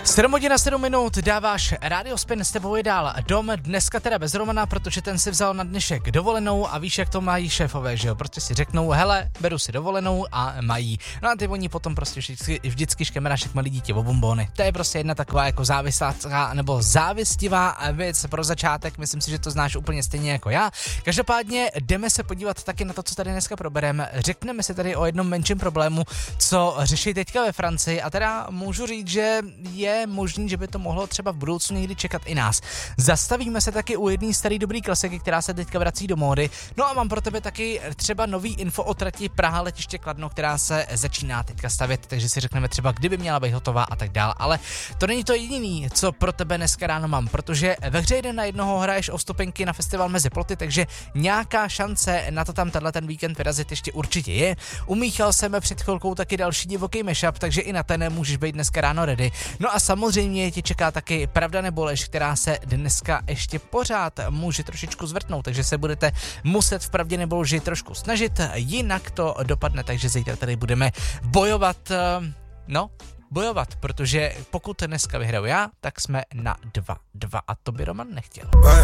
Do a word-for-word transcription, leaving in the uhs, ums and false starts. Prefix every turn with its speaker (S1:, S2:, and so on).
S1: sedm hodin a sedm minut dáváš Radio Spin, s tebou je dál Dom, dneska teda bez Romana, protože ten si vzal na dnešek dovolenou a víš, jak to mají šéfové, že jo, prostě si řeknou, hele, beru si dovolenou a mají. No a ty oni potom prostě vždycky, vždycky škemráš jak malý dítě o bombony. To je prostě jedna taková jako závislá nebo závistivá věc pro začátek, myslím si, že to znáš úplně stejně jako já. Každopádně jdeme se podívat taky na to, co tady dneska probereme. Řekneme si tady o jednom menším problému, co řeší teďka ve Francii, a teda můžu říct, že je možný, že by to mohlo třeba v budoucnu někdy čekat i nás. Zastavíme se taky u jedné staré dobré klasiky, která se teďka vrací do módy. No a mám pro tebe taky třeba nový info o trati Praha letiště Kladno, která se začíná teďka stavět, takže si řekneme třeba, kdyby měla být hotová a tak dál. Ale to není to jediný, co pro tebe dneska ráno mám, protože ve hře jeden na jednoho hraješ o vstupenky na festival Mezi ploty, takže nějaká šance na to tam tenhle ten víkend vyrazit ještě určitě je. Umíchal jsem před chvilkou taky další divoký mashup, takže i na ten můžeš být dneska ráno ready. No a samozřejmě tě čeká taky Pravda nebo lež, která se dneska ještě pořád může trošičku zvrtnout, takže se budete muset v Pravdě nebo lži trošku snažit, jinak to dopadne, takže zítra tady budeme bojovat, no, bojovat, protože pokud dneska vyhraju já, tak jsme na dva dva a to by Roman nechtěl.